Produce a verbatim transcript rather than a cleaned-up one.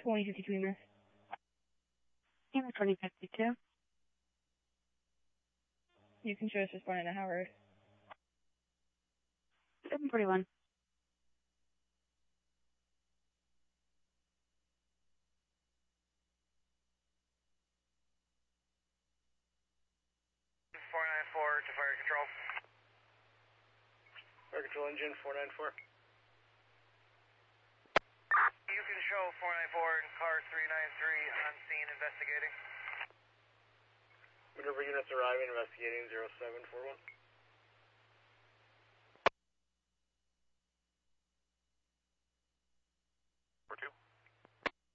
twenty fifty-two, miss. twenty fifty-two. You can show us responding to Howard. seven forty-one. four nine four to fire control. Fire control engine, four nine four. You can show four nine four and car three nine three on scene investigating. Maneuver units arriving, investigating zero seven four one.